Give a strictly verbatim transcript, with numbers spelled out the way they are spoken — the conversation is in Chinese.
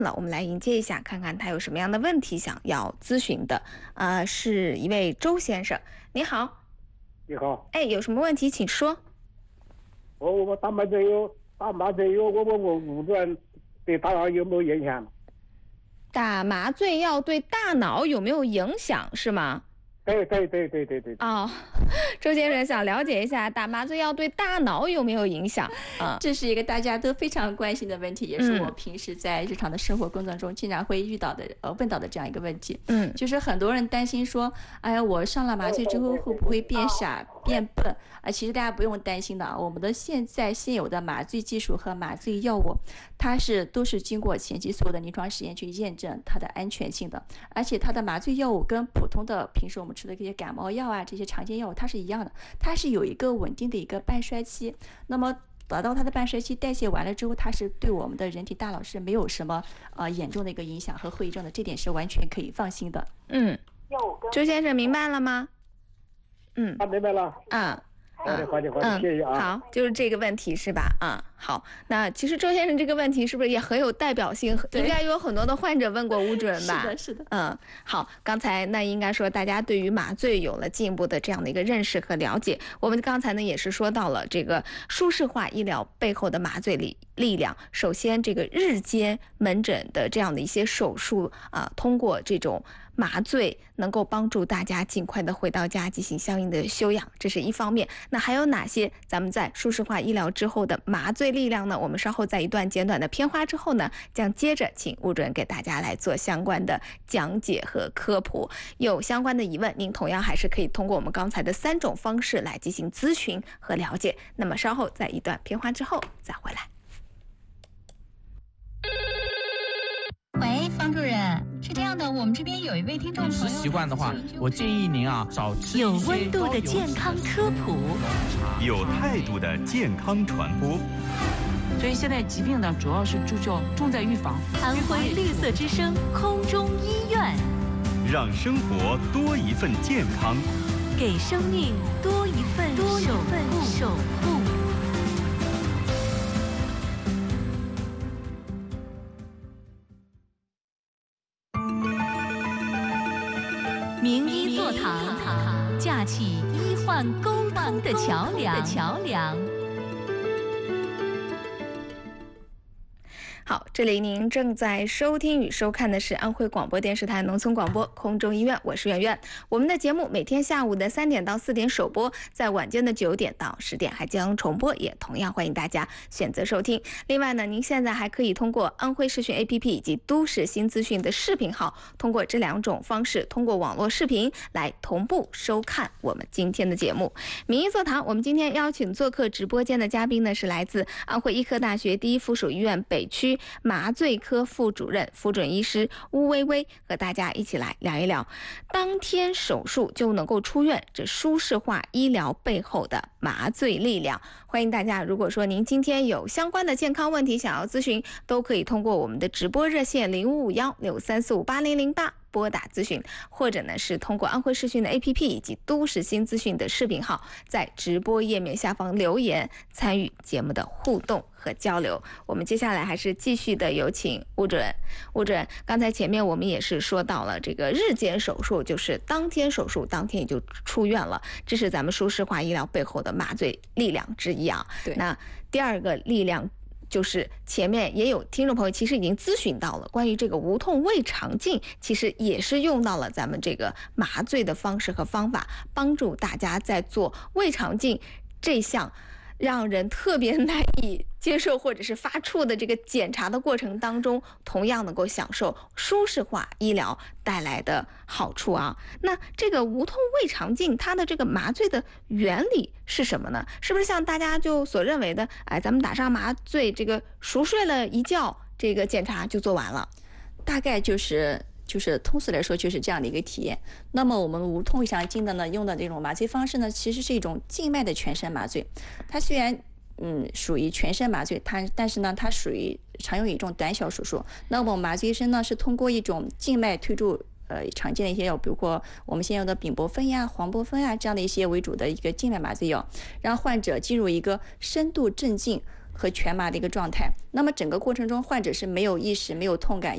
了，我们来迎接一下，看看他有什么样的问题想要咨询的。呃，是一位周先生，你好。 你好。 哎，有什么问题请说。 我我打麻醉药，打麻醉药，我我我五转对大脑有没有影响？ 打麻醉药对大脑有没有影响是吗？ 对对对对对对。 哦，周先生想了解一下打麻醉药对大脑有没有影响啊？ 这是一个大家都非常关心的问题，也是我平时在日常的生活工作中经常会遇到的呃问到的这样一个问题。 嗯， 就是很多人担心说，哎呀，我上了麻醉之后会不会变傻变笨啊？其实大家不用担心的啊，我们的现在现有的麻醉技术和麻醉药物，它是都是经过前期所有的临床实验去验证它的安全性的，而且它的麻醉药物跟普通的平时我们吃的这些感冒药啊，这些常见药物它是一样的，它是有一个稳定的一个半衰期。那么达到它的半衰期，代谢完了之后，它是对我们的人体大脑是没有什么呃严重的一个影响和后遗症的，这点是完全可以放心的。 嗯，周先生明白了吗？嗯， 啊，明白了。 啊。 好的，好的，好的，谢谢啊。 好，就是这个问题是吧？啊，好，那其实周先生这个问题是不是也很有代表性？应该有很多的患者问过吴主任吧？ 是的，是的。 嗯，好，刚才那应该说大家对于麻醉有了进一步的这样的一个认识和了解。我们刚才呢也是说到了这个舒适化医疗背后的麻醉力力量。首先，这个日间门诊的这样的一些手术啊，通过这种麻醉能够帮助大家尽快的回到家进行相应的休养，这是一方面。那还有哪些咱们在舒适化医疗之后的麻醉力量呢？我们稍后在一段简短的片花之后呢，将接着请吴主任给大家来做相关的讲解和科普。有相关的疑问，您同样还是可以通过我们刚才的三种方式来进行咨询和了解。那么稍后在一段片花之后再回来。 喂，方主任，是这样的，我们这边有一位听众朋友， 饮食习惯的话，我建议您啊少吃有温度的健康科普， 有态度的健康传播。 所以现在疾病呢，主要是注重重在预防。 安徽绿色之声空中医院， 让生活多一份健康， 给生命多一份多一份守护。名医座堂，架起医患沟通的桥梁。桥梁。 好，这里您正在收听与收看的是安徽广播电视台农村广播空中医院，我是圆圆。我们的节目每天下午的三点到四点首播，在晚间的九点到十点还将重播，也同样欢迎大家选择收听。另外呢，您现在还可以通过安徽视讯 A P P 以及都市新资讯的视频号，通过这两种方式，通过网络视频来同步收看我们今天的节目。名医座堂，我们今天邀请做客直播间的嘉宾呢，是来自安徽医科大学第一附属医院北区麻醉科副主任、副准医师邬薇薇，和大家一起来聊一聊当天手术就能够出院，这舒适化医疗背后的麻醉力量。欢迎大家，如果说您今天有相关的健康问题想要咨询，都可以通过我们的直播热线零五五幺六三四五八零零八拨打咨询，或者呢是通过安徽视讯的 A P P 以及都市新资讯的视频号，在直播页面下方留言参与节目的互动和交流。我们接下来还是继续的有请吴主任。吴主任，刚才前面我们也是说到了这个日间手术，就是当天手术当天也就出院了，这是咱们舒适化医疗背后的麻醉力量之一啊。 对， 那第二个力量就是前面也有听众朋友其实已经咨询到了关于这个无痛胃肠镜，其实也是用到了咱们这个麻醉的方式和方法，帮助大家在做胃肠镜这项让人特别难以接受或者是发怵的这个检查的过程当中，同样能够享受舒适化医疗带来的好处啊。那这个无痛胃肠镜它的这个麻醉的原理是什么呢？是不是像大家就所认为的，哎，咱们打上麻醉，这个熟睡了一觉，这个检查就做完了？ 大概就是就是通俗来说就是这样的一个体验。那么我们无痛胃肠镜的呢，用的这种麻醉方式呢，其实是一种静脉的全身麻醉。它虽然嗯属于全身麻醉，它但是呢，它属于常用于一种短小手术。那我们麻醉医生呢，是通过一种静脉推注。呃，常见的一些药，比如说我们现有的丙泊酚呀、黄泊酚呀这样的一些为主的一个静脉麻醉药，让患者进入一个深度镇静和全麻的一个状态。那么整个过程中，患者是没有意识、没有痛感，